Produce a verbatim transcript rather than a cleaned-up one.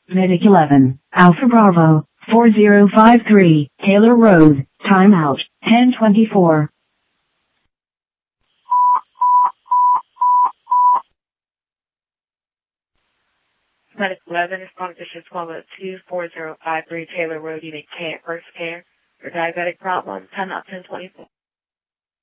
Medic eleven, Alpha Bravo, four zero five three, Taylor Road, timeout, ten twenty-four. Medic eleven, responding to shift one oh two, four zero five three, Taylor Road, you need care, first care, for diabetic problem, time out ten twenty-four.